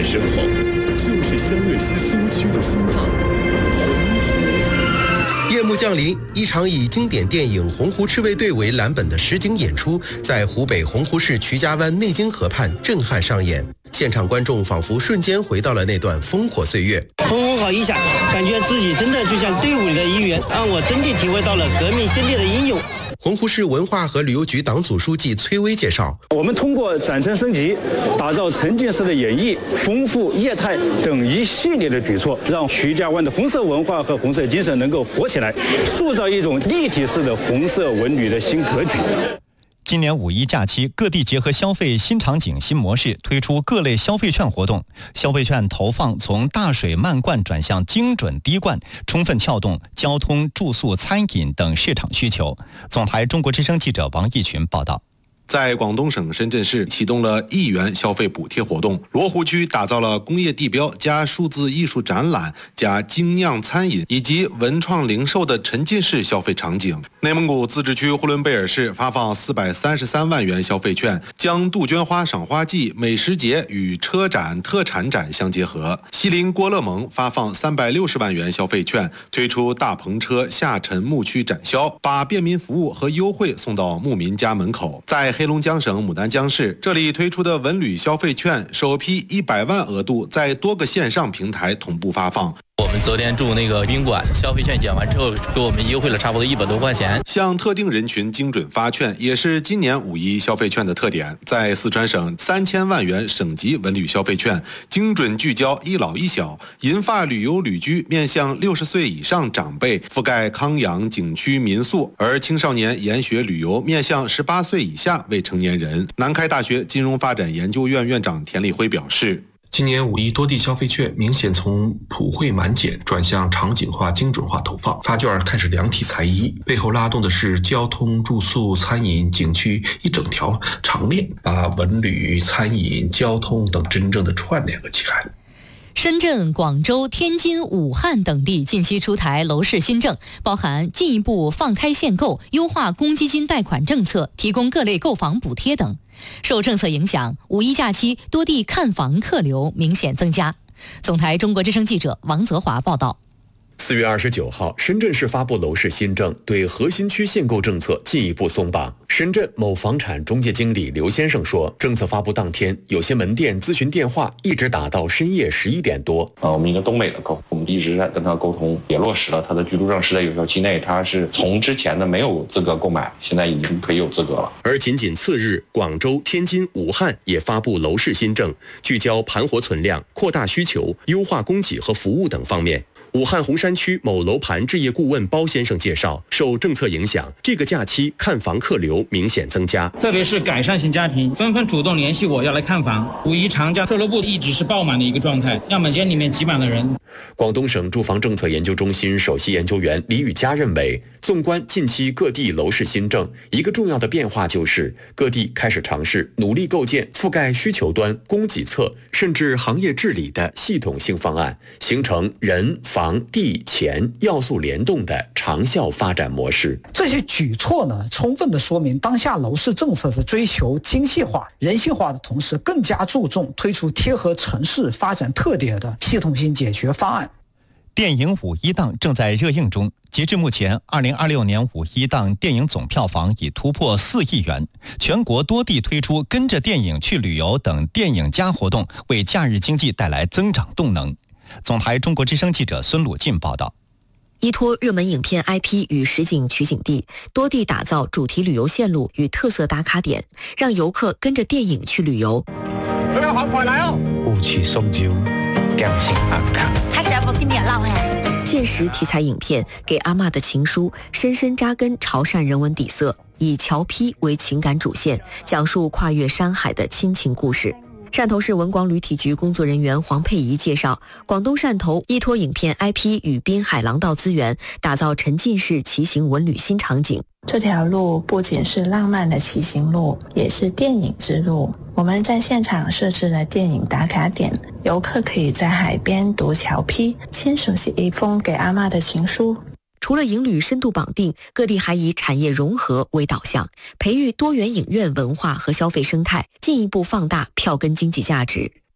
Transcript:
身后，就是香乐溪苏区的心脏——洪湖。 夜幕降临，一场以经典电影《洪湖赤卫队》为蓝本的实景演出，在湖北洪湖市渠家湾内经河畔震撼上演。现场观众仿佛瞬间回到了那段烽火岁月。 风风好一下，感觉自己真的就像队伍里的一员，让我真的体会到了革命先烈的英勇。 洪湖市文化和旅游局党组书记崔威介绍， 我们通过展陈升级，打造沉浸式的演绎、丰富业态等一系列的举措，让徐家湾的红色文化和红色精神能够活起来，塑造一种立体式的红色文旅的新格局。 今年五一假期，各地结合消费新场景、新模式，推出各类消费券活动。消费券投放从大水漫灌转向精准滴灌，充分撬动交通、住宿、餐饮等市场需求。总台中国之声记者王义群报道。 在广东省深圳市启动了1元消费补贴活动，罗湖区打造了工业地标加数字艺术展览加精酿餐饮以及文创零售的沉浸式消费场景。内蒙古自治区呼伦贝尔市发放433万元消费券，将杜鹃花赏花季、美食节与车展、特产展相结合。锡林郭勒盟发放360万元消费券，推出大篷车下沉牧区展销，把便民服务和优惠送到牧民家门口。在黑龙江省牡丹江市，这里推出的文旅消费券首批100万额度在多个线上平台同步发放。 我们昨天住那个宾馆，消费券减完之后，给我们优惠了差不多100多块钱。 向特定人群精准发券，也是今年五一消费券的特点。在四川省，3000万元省级文旅消费券，精准聚焦一老一小，银发旅游旅居面向60岁以上长辈，覆盖康养、景区、民宿；而青少年研学旅游面向18岁以下未成年人。南开大学金融发展研究院院长田立辉表示。 今年五一多地消费券明显从普惠满减转向场景化、精准化投放，发券看似量体裁衣，背后拉动的是交通、住宿、餐饮、景区一整条长链，把文旅、餐饮、交通等真正的串联和起来。 深圳、广州、天津、武汉等地近期出台楼市新政，包含进一步放开限购、优化公积金贷款政策、提供各类购房补贴等。受政策影响，五一假期多地看房客流明显增加。总台中国之声记者王泽华报道。 4月29号，深圳市发布楼市新政，对核心区限购政策进一步松绑。深圳某房产中介经理刘先生说，政策发布当天，有些门店咨询电话一直打到深夜11点多。 我们一个东北的客户，我们一直在跟他沟通，也落实了他的居住证是在有效期内，他是从之前的没有资格购买，现在已经可以有资格了。 而仅次日，广州、天津、武汉也发布楼市新政，聚焦盘活存量、扩大需求、优化供给和服务等方面。武汉洪山区某楼盘置业顾问包先生介绍，受政策影响，这个假期看房客流明显增加， 特别是改善型家庭纷纷主动联系我要来看房。五一长假售楼部一直是爆满的一个状态，样本间里面挤满了人。 广东省住房政策研究中心首席研究员李宇佳认为，纵观近期各地楼市新政，一个重要的变化就是各地开始尝试努力构建覆盖需求端、供给侧甚至行业治理的系统性方案，形成人、房、地、钱要素联动的长效发展模式。 这些举措呢，充分的说明当下楼市政策是追求精细化、人性化的同时，更加注重推出贴合城市发展特点的系统性解决方案。 电影五一档正在热映中，截至目前，2026年五一档电影总票房已突破4亿元。全国多地推出跟着电影去旅游等电影加活动，为假日经济带来增长动能。总台中国之声记者孙鲁进报道。 依托热门影片 IP 与实景取景地，多地打造主题旅游线路与特色打卡点，让游客跟着電影去旅遊。 佢有行快嚟哦！烏翅鬆蕉，姜心安康。 他想要跟你浪哎。现实题材影片《给阿嬷的情书》深深扎根潮汕人文底色，以侨批为情感主线，讲述跨越山海的亲情故事。汕头市文广旅体局工作人员黄佩仪介绍，广东汕头依托影片 IP 与滨海廊道资源，打造沉浸式骑行文旅新场景。 这条路不仅是浪漫的骑行路，也是电影之路。我们在现场设置了电影打卡点，游客可以在海边读侨批，亲手写一封给阿嬷的情书。 除了影旅深度绑定，各地还以产业融合为导向，培育多元影院文化和消费生态，进一步放大票根经济价值。